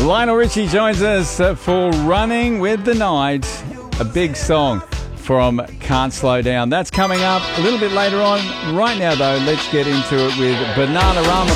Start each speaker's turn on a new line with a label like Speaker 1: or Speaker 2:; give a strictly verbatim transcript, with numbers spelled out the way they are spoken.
Speaker 1: Lionel Richie joins us uh, for Running with the Night, a big song from Can't Slow Down. That's coming up a little bit later on. Right now, though, let's get into it with Bananarama.